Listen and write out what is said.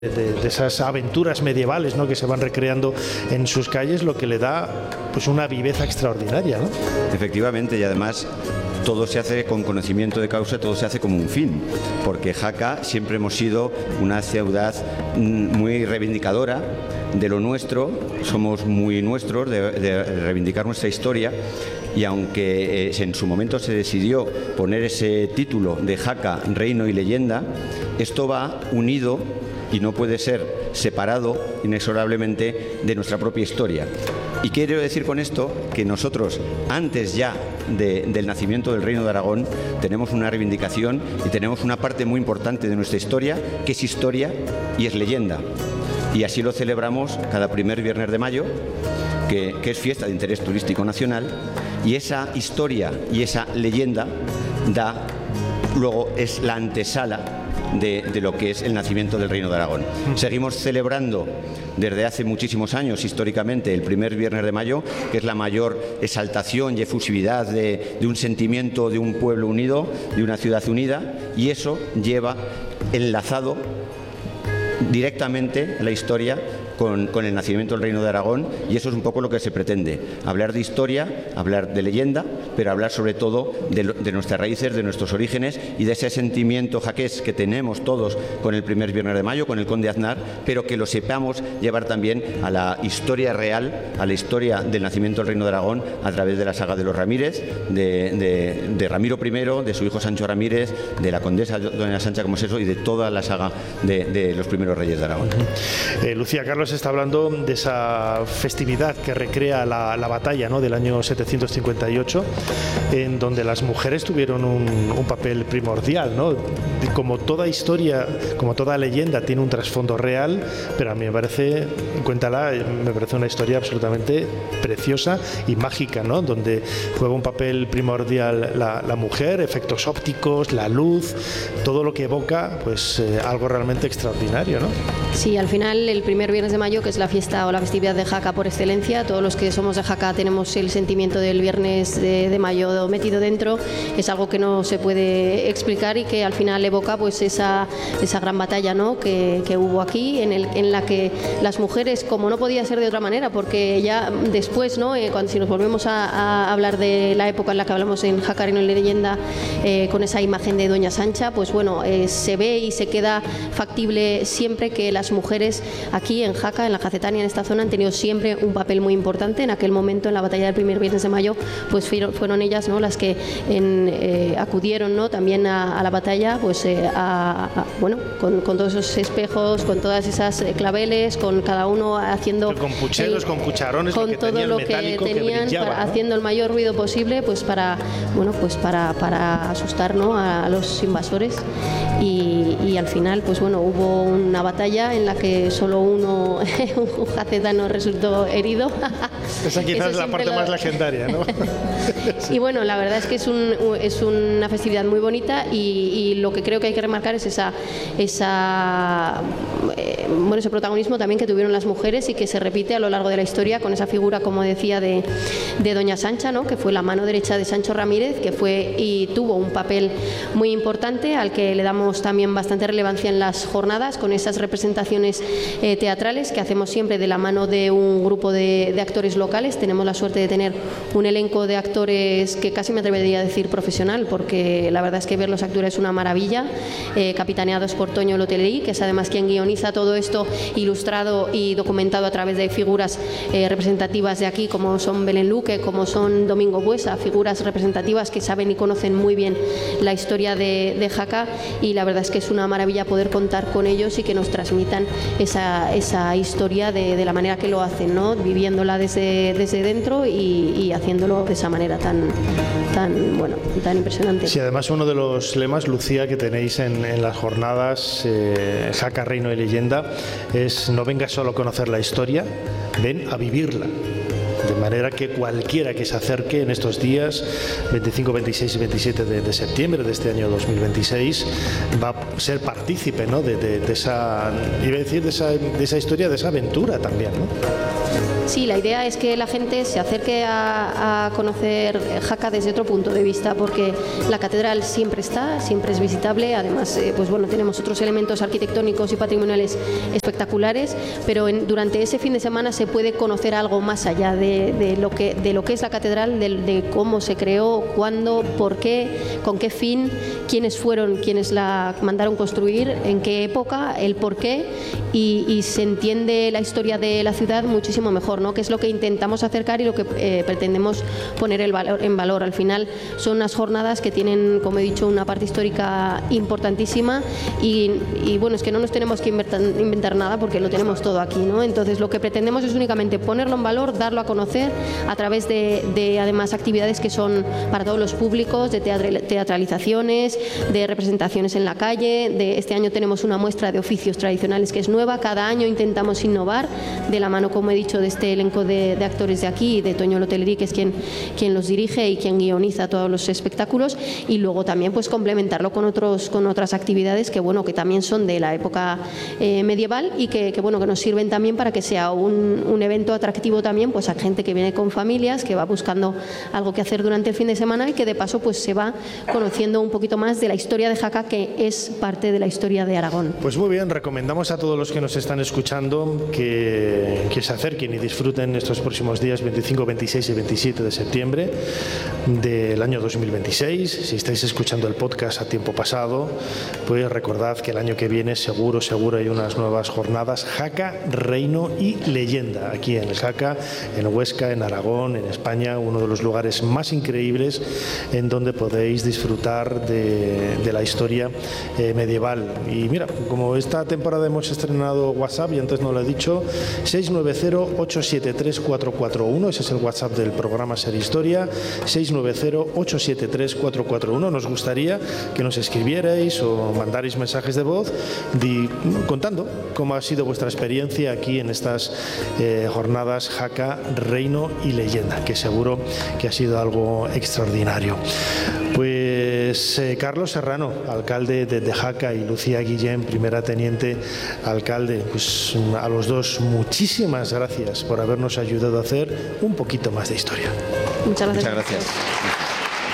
de esas aventuras medievales, ¿no?, que se van recreando en sus calles, lo que le da pues una viveza extraordinaria, ¿no? Efectivamente, y además todo se hace con conocimiento de causa, todo se hace como un fin, porque Jaca siempre hemos sido una ciudad muy reivindicadora de lo nuestro, somos muy nuestros de reivindicar nuestra historia, y aunque en su momento se decidió poner ese título de Jaca, Reino y Leyenda, esto va unido y no puede ser separado inexorablemente de nuestra propia historia. Y quiero decir con esto que nosotros, antes ya del nacimiento del Reino de Aragón, tenemos una reivindicación y tenemos una parte muy importante de nuestra historia, que es historia y es leyenda. Y así lo celebramos cada primer viernes de mayo, que es fiesta de interés turístico nacional, y esa historia y esa leyenda luego es la antesala de lo que es el nacimiento del Reino de Aragón. Seguimos celebrando desde hace muchísimos años, históricamente, el primer viernes de mayo, que es la mayor exaltación y efusividad de un sentimiento de un pueblo unido, de una ciudad unida, y eso lleva enlazado directamente la historia con el nacimiento del Reino de Aragón, y eso es un poco lo que se pretende: hablar de historia, hablar de leyenda, pero hablar sobre todo de nuestras raíces, de nuestros orígenes y de ese sentimiento jaqués que tenemos todos con el primer viernes de mayo, con el Conde Aznar, pero que lo sepamos llevar también a la historia real, a la historia del nacimiento del Reino de Aragón, a través de la saga de los Ramírez, de Ramiro I, de su hijo Sancho Ramírez, de la condesa doña Sancha Comoseso y de toda la saga de los primeros reyes de Aragón. Lucía, Carlos está hablando de esa festividad que recrea la batalla, ¿no?, del año 758, en donde las mujeres tuvieron un papel primordial, ¿no? Como toda historia, como toda leyenda, tiene un trasfondo real, pero a mí me parece una historia absolutamente preciosa y mágica, ¿no?, donde juega un papel primordial la mujer, efectos ópticos, la luz, todo lo que evoca pues algo realmente extraordinario, ¿no? Sí, al final el primer viernes de mayo, que es la fiesta o la festividad de Jaca por excelencia, todos los que somos de Jaca tenemos el sentimiento del viernes de mayo metido dentro, es algo que no se puede explicar y que al final evoca pues esa gran batalla, ¿no?, que hubo aquí, en la que las mujeres, como no podía ser de otra manera, porque ya después, ¿no?, si nos volvemos a hablar de la época en la que hablamos en Jaca, Reino y Leyenda, con esa imagen de doña Sancha, pues bueno, se ve y se queda factible siempre que las mujeres aquí en Jaca, en la Jacetania, en esta zona, han tenido siempre un papel muy importante. En aquel momento, en la batalla del primer viernes de mayo, pues fueron ellas, ¿no?, las que acudieron, ¿no?, también a la batalla, pues bueno, con todos esos espejos, con todas esas claveles, con cada uno haciendo con pucheros, con cucharones, con todo lo que tenían, brillaba, ¿no?, haciendo el mayor ruido posible, pues para asustar, ¿no?, a los invasores. Y al final, pues bueno, hubo una batalla en la que solo un jacetano resultó herido. Esa quizás es la parte más legendaria, ¿no? Y bueno, la verdad es que es una festividad muy bonita, y lo que creo que hay que remarcar es ese protagonismo también que tuvieron las mujeres y que se repite a lo largo de la historia con esa figura, como decía, de doña Sancha, ¿no?, que fue la mano derecha de Sancho Ramírez, que fue y tuvo un papel muy importante al que le damos también bastante relevancia en las jornadas, con esas representaciones teatrales que hacemos siempre de la mano de un grupo de actores locales. Tenemos la suerte de tener un elenco de actores que casi me atrevería a decir profesional, porque la verdad es que verlos actuar es una maravilla, capitaneados por Toño Lotelí, que es además quien guioniza todo esto, ilustrado y documentado a través de figuras representativas de aquí, como son Belén Luque, como son Domingo Buesa, figuras representativas que saben y conocen muy bien la historia de Jaca, y la verdad es que es una maravilla poder contar con ellos y que nos transmitan esa historia de la manera que lo hacen, ¿no?, viviéndola desde dentro y haciéndolo de esa manera tan impresionante. Sí, además uno de los lemas, Lucía, que tenéis en las jornadas Jaca, Reino y Leyenda, es: no vengas solo a conocer la historia, ven a vivirla. De manera que cualquiera que se acerque en estos días, 25, 26 y 27 de septiembre de este año 2026, va a ser partícipe, ¿no?, de esa, iba a decir, de esa historia, de esa aventura también, ¿no? Sí, la idea es que la gente se acerque a conocer Jaca desde otro punto de vista, porque la catedral siempre está, siempre es visitable. Además, pues bueno, tenemos otros elementos arquitectónicos y patrimoniales espectaculares, pero durante ese fin de semana se puede conocer algo más allá de lo que es la catedral, de cómo se creó, cuándo, por qué, con qué fin, quiénes fueron quienes la mandaron construir, en qué época, el por qué, y se entiende la historia de la ciudad muchísimo mejor, ¿no? Que es lo que intentamos acercar y lo que pretendemos poner en valor. Al final son unas jornadas que tienen, como he dicho, una parte histórica importantísima y bueno, es que no nos tenemos que inventar nada porque lo tenemos todo aquí, ¿no? Entonces lo que pretendemos es únicamente ponerlo en valor, darlo a conocer a través de además actividades que son para todos los públicos, de teatralizaciones, de representaciones en la calle. Este año tenemos una muestra de oficios tradicionales que es nueva. Cada año intentamos innovar de la mano, como he dicho, de este elenco de actores de aquí, de Toño Lotellerí, que es quien los dirige y quien guioniza todos los espectáculos, y luego también pues complementarlo con otras actividades que bueno, que también son de la época medieval y que bueno, que nos sirven también para que sea un evento atractivo también pues a gente que viene con familias, que va buscando algo que hacer durante el fin de semana y que de paso pues se va conociendo un poquito más de la historia de Jaca, que es parte de la historia de Aragón. Pues muy bien, recomendamos a todos los que nos están escuchando que se acerquen y disfruten estos próximos días 25, 26 y 27 de septiembre del año 2026. Si estáis escuchando el podcast a tiempo pasado, pues recordad que el año que viene seguro hay unas nuevas jornadas Jaca, Reino y Leyenda aquí en el Jaca, en Huesca, en Aragón, en España, uno de los lugares más increíbles en donde podéis disfrutar de la historia medieval. Y mira, como esta temporada hemos estrenado WhatsApp y antes no lo he dicho, 690-873-441, ese es el WhatsApp del programa Ser Historia, 690-873-441. Nos gustaría que nos escribierais o mandarais mensajes de voz contando cómo ha sido vuestra experiencia aquí en estas jornadas Jaca, Reino y Leyenda, que seguro que ha sido algo extraordinario. Pues Carlos Serrano, alcalde de Jaca, y Lucía Guillén, primera teniente alcalde, pues a los dos muchísimas gracias por habernos ayudado a hacer un poquito más de historia. Muchas gracias. Muchas gracias.